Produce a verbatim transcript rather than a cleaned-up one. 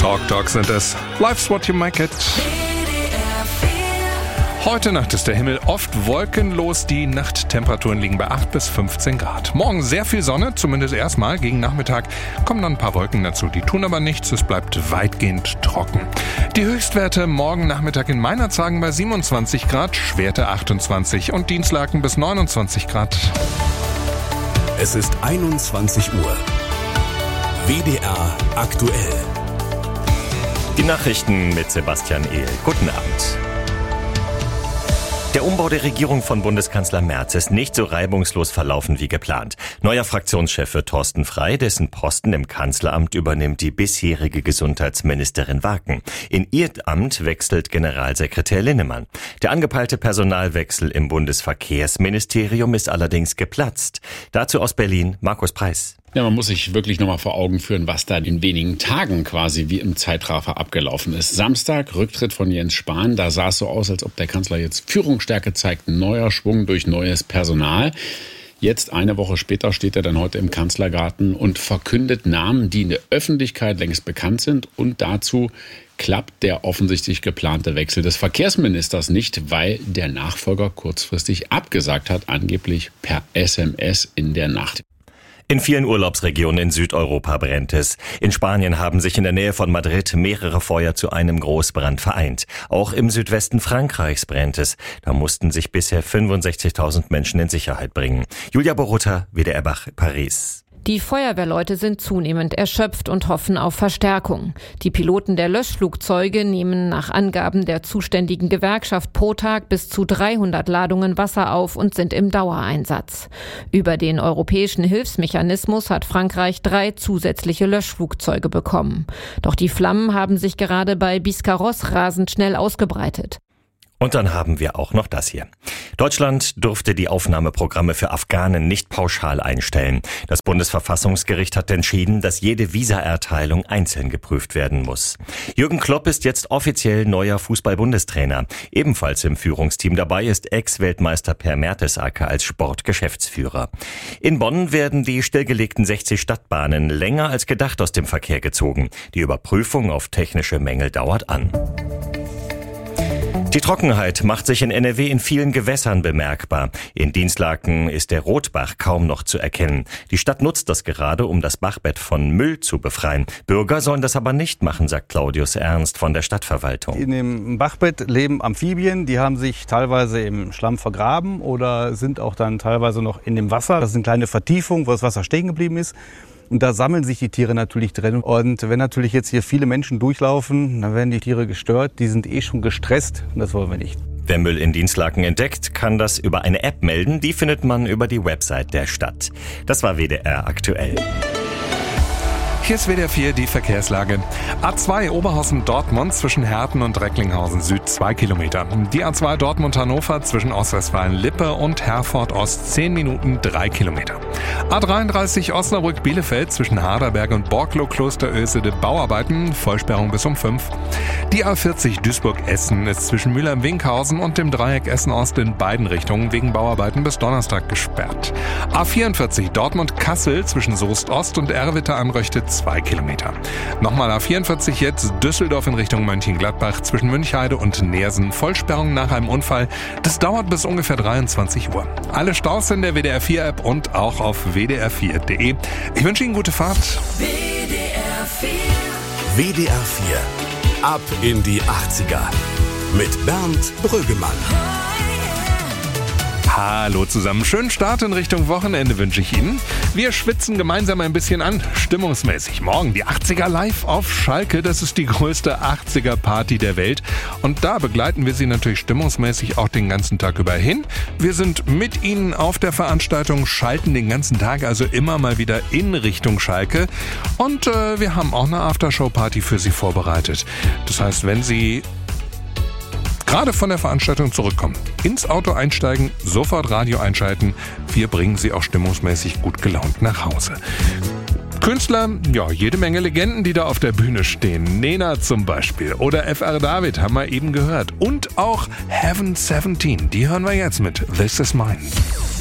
Talk Talk sind es. Life's what you make it. Heute Nacht ist der Himmel oft wolkenlos. Die Nachttemperaturen liegen bei acht bis fünfzehn Grad. Morgen sehr viel Sonne, zumindest erstmal. Gegen Nachmittag kommen dann ein paar Wolken dazu. Die tun aber nichts, es bleibt weitgehend trocken. Die Höchstwerte morgen Nachmittag in Meinerzhagen bei siebenundzwanzig Grad, Schwerte achtundzwanzig und Dienstlaken bis neunundzwanzig Grad. Es ist einundzwanzig Uhr. W D R aktuell. Die Nachrichten mit Sebastian Ehl. Guten Abend. Der Umbau der Regierung von Bundeskanzler Merz ist nicht so reibungslos verlaufen wie geplant. Neuer Fraktionschef wird Thorsten Frey, dessen Posten im Kanzleramt übernimmt die bisherige Gesundheitsministerin Waken. In ihr Amt wechselt Generalsekretär Linnemann. Der angepeilte Personalwechsel im Bundesverkehrsministerium ist allerdings geplatzt. Dazu aus Berlin Markus Preis. Ja, man muss sich wirklich nochmal vor Augen führen, was da in wenigen Tagen quasi wie im Zeitraffer abgelaufen ist. Samstag, Rücktritt von Jens Spahn. Da sah es so aus, als ob der Kanzler jetzt Führungsstärke zeigt. Neuer Schwung durch neues Personal. Jetzt, eine Woche später, steht er dann heute im Kanzlergarten und verkündet Namen, die in der Öffentlichkeit längst bekannt sind. Und dazu klappt der offensichtlich geplante Wechsel des Verkehrsministers nicht, weil der Nachfolger kurzfristig abgesagt hat, angeblich per S M S in der Nacht. In vielen Urlaubsregionen in Südeuropa brennt es. In Spanien haben sich in der Nähe von Madrid mehrere Feuer zu einem Großbrand vereint. Auch im Südwesten Frankreichs brennt es. Da mussten sich bisher fünfundsechzigtausend Menschen in Sicherheit bringen. Julia Borutta, W D R Paris. Die Feuerwehrleute sind zunehmend erschöpft und hoffen auf Verstärkung. Die Piloten der Löschflugzeuge nehmen nach Angaben der zuständigen Gewerkschaft pro Tag bis zu dreihundert Ladungen Wasser auf und sind im Dauereinsatz. Über den europäischen Hilfsmechanismus hat Frankreich drei zusätzliche Löschflugzeuge bekommen. Doch die Flammen haben sich gerade bei Biscarrosse rasend schnell ausgebreitet. Und dann haben wir auch noch das hier. Deutschland durfte die Aufnahmeprogramme für Afghanen nicht pauschal einstellen. Das Bundesverfassungsgericht hat entschieden, dass jede Visaerteilung einzeln geprüft werden muss. Jürgen Klopp ist jetzt offiziell neuer Fußball-Bundestrainer. Ebenfalls im Führungsteam dabei ist Ex-Weltmeister Per Mertesacker als Sportgeschäftsführer. In Bonn werden die stillgelegten sechzig Stadtbahnen länger als gedacht aus dem Verkehr gezogen. Die Überprüfung auf technische Mängel dauert an. Die Trockenheit macht sich in N R W in vielen Gewässern bemerkbar. In Dienstlaken ist der Rotbach kaum noch zu erkennen. Die Stadt nutzt das gerade, um das Bachbett von Müll zu befreien. Bürger sollen das aber nicht machen, sagt Claudius Ernst von der Stadtverwaltung. In dem Bachbett leben Amphibien, die haben sich teilweise im Schlamm vergraben oder sind auch dann teilweise noch in dem Wasser. Das sind kleine Vertiefungen, wo das Wasser stehen geblieben ist. Und da sammeln sich die Tiere natürlich drin. Und wenn natürlich jetzt hier viele Menschen durchlaufen, dann werden die Tiere gestört. Die sind eh schon gestresst und das wollen wir nicht. Wer Müll in Dienstlaken entdeckt, kann das über eine App melden. Die findet man über die Website der Stadt. Das war W D R aktuell. Hier ist W D R vier, die Verkehrslage. A zwei Oberhausen-Dortmund zwischen Herten und Recklinghausen Süd zwei Kilometer. Die A zwei Dortmund-Hannover zwischen Ostwestfalen-Lippe und Herford-Ost zehn Minuten drei Kilometer. A dreiunddreißig Osnabrück-Bielefeld zwischen Harderberg und Borklow-Klosterösede Bauarbeiten, Vollsperrung bis um fünf. Die A vierzig Duisburg-Essen ist zwischen Mülheim-Winkhausen und dem Dreieck Essen-Ost in beiden Richtungen wegen Bauarbeiten bis Donnerstag gesperrt. A vierundvierzig Dortmund-Kassel zwischen Soest-Ost und Erwitter am Röchte zwei Kilometer. Nochmal A vierundvierzig jetzt Düsseldorf in Richtung Mönchengladbach zwischen Münchheide und Neersen. Vollsperrung nach einem Unfall. Das dauert bis ungefähr dreiundzwanzig Uhr. Alle Staus in der W D R vier App und auch auf w d r vier punkt d e. Ich wünsche Ihnen gute Fahrt. W D R vier. W D R vier. Ab in die achtziger. Mit Bernd Brögemann. Hallo zusammen, schönen Start in Richtung Wochenende wünsche ich Ihnen. Wir schwitzen gemeinsam ein bisschen an, stimmungsmäßig. Morgen die achtziger live auf Schalke, das ist die größte achtziger-Party der Welt. Und da begleiten wir Sie natürlich stimmungsmäßig auch den ganzen Tag über hin. Wir sind mit Ihnen auf der Veranstaltung, schalten den ganzen Tag also immer mal wieder in Richtung Schalke. Und äh, wir haben auch eine Aftershow-Party für Sie vorbereitet. Das heißt, wenn Sie gerade von der Veranstaltung zurückkommen, ins Auto einsteigen, sofort Radio einschalten. Wir bringen Sie auch stimmungsmäßig gut gelaunt nach Hause. Künstler, ja, jede Menge Legenden, die da auf der Bühne stehen. Nena zum Beispiel oder F R David haben wir eben gehört. Und auch Heaven siebzehn, die hören wir jetzt mit This Is Mine.